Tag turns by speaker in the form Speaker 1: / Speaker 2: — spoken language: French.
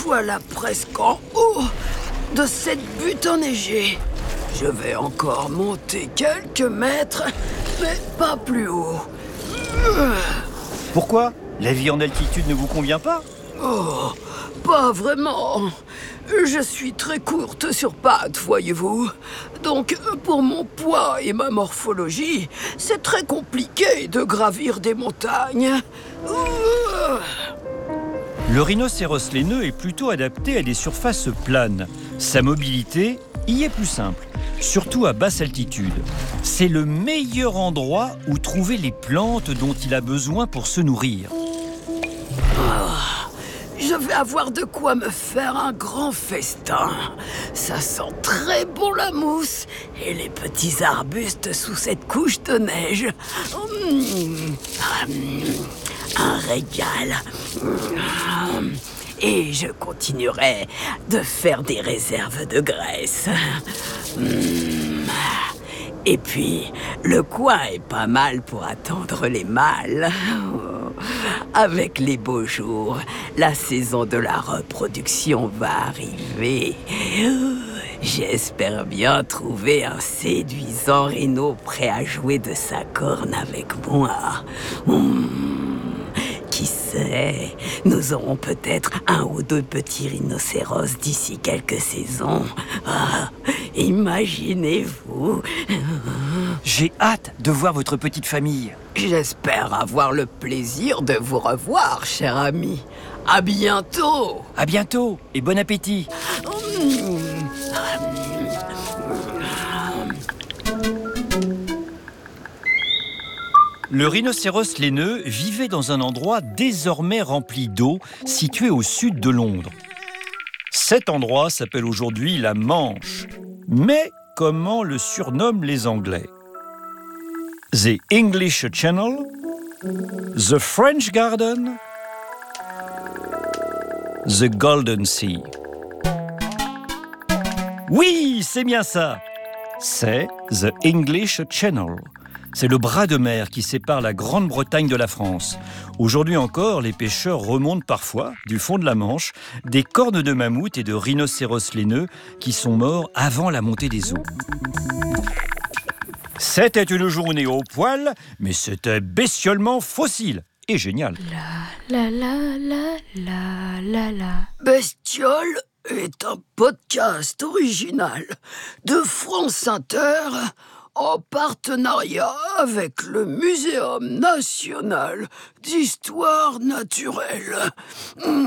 Speaker 1: voilà presque en haut de cette butte enneigée. Je vais encore monter quelques mètres, mais pas plus haut.
Speaker 2: Pourquoi? La vie en altitude ne vous convient pas?
Speaker 1: Oh, pas vraiment. Je suis très courte sur pattes, voyez-vous. Donc, pour mon poids et ma morphologie, c'est très compliqué de gravir des montagnes.
Speaker 2: Le rhinocéros laineux est plutôt adapté à des surfaces planes. Sa mobilité y est plus simple, surtout à basse altitude. C'est le meilleur endroit où trouver les plantes dont il a besoin pour se nourrir.
Speaker 1: Je vais avoir de quoi me faire un grand festin. Ça sent très bon la mousse et les petits arbustes sous cette couche de neige. Un régal. Et je continuerai de faire des réserves de graisse. Et puis, le coin est pas mal pour attendre les mâles. Avec les beaux jours, la saison de la reproduction va arriver. J'espère bien trouver un séduisant rhino prêt à jouer de sa corne avec moi. Qui sait, nous aurons peut-être un ou deux petits rhinocéros d'ici quelques saisons. Imaginez-vous.
Speaker 2: J'ai hâte de voir votre petite famille.
Speaker 1: J'espère avoir le plaisir de vous revoir, cher ami. À bientôt.
Speaker 2: À bientôt et bon appétit. Le rhinocéros laineux vivait dans un endroit désormais rempli d'eau, situé au sud de Londres. Cet endroit s'appelle aujourd'hui la Manche. Mais comment le surnomment les Anglais? The English Channel, the French Garden, the Golden Sea. Oui, c'est bien ça. C'est the English Channel. C'est le bras de mer qui sépare la Grande-Bretagne de la France. Aujourd'hui encore, les pêcheurs remontent parfois, du fond de la Manche, des cornes de mammouth et de rhinocéros laineux qui sont morts avant la montée des eaux. C'était une journée au poil, mais c'était bestiolement fossile et génial.
Speaker 3: La la la la la la.
Speaker 1: Bestiole est un podcast original de France Inter en partenariat avec le Muséum national d'histoire naturelle.